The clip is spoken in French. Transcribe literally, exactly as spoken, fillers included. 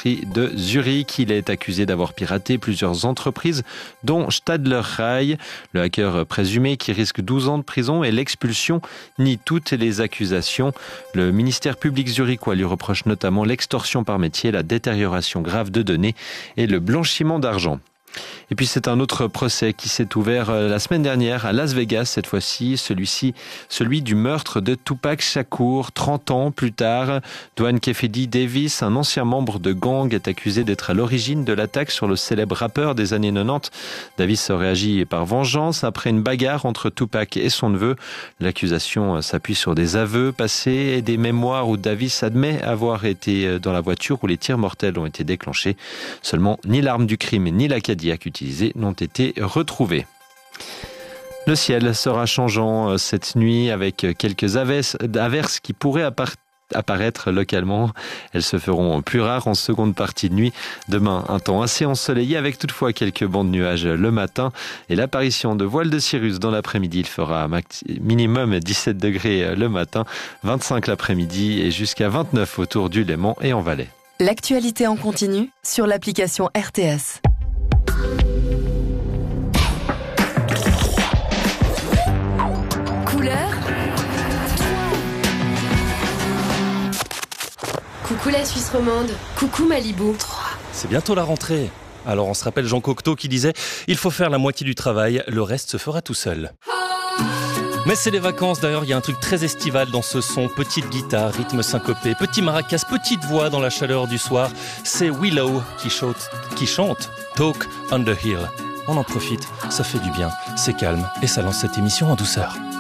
l'industrie de Zurich. Il est accusé d'avoir piraté plusieurs entreprises, dont Stadler Rail. Le hacker présumé, qui risque douze ans de prison et l'expulsion, nie toutes les accusations. Le ministère public zurichois lui reproche notamment l'extorsion par métier, la détérioration grave de données et le blanchiment d'argent. Et puis c'est un autre procès qui s'est ouvert la semaine dernière à Las Vegas, cette fois-ci, celui-ci, celui du meurtre de Tupac Shakur. trente ans plus tard, Dwayne Kefedi Davis, un ancien membre de gang, est accusé d'être à l'origine de l'attaque sur le célèbre rappeur des années quatre-vingt-dix. Davis aurait agi par vengeance après une bagarre entre Tupac et son neveu. L'accusation s'appuie sur des aveux passés et des mémoires où Davis admet avoir été dans la voiture où les tirs mortels ont été déclenchés. Seulement, ni l'arme du crime ni la Cadillac utilisés n'ont été retrouvés. Le ciel sera changeant cette nuit avec quelques averses qui pourraient apparaître localement. Elles se feront plus rares en seconde partie de nuit. Demain, un temps assez ensoleillé avec toutefois quelques bancs de nuages le matin et l'apparition de voiles de cirrus dans l'après-midi. Il fera minimum dix-sept degrés le matin, vingt-cinq l'après-midi et jusqu'à vingt-neuf autour du Léman et en Valais. L'actualité en continu sur l'application R T S. Couleur. Coucou la Suisse romande. Coucou Malibu. C'est bientôt la rentrée. Alors on se rappelle Jean Cocteau qui disait « Il faut faire la moitié du travail, le reste se fera tout seul ». Mais c'est les vacances, d'ailleurs il y a un truc très estival dans ce son, petite guitare, rythme syncopé, petit maracas, petite voix dans la chaleur du soir. C'est Willow qui chante, qui chante Talk on the Hill. On en profite, ça fait du bien, c'est calme et ça lance cette émission en douceur.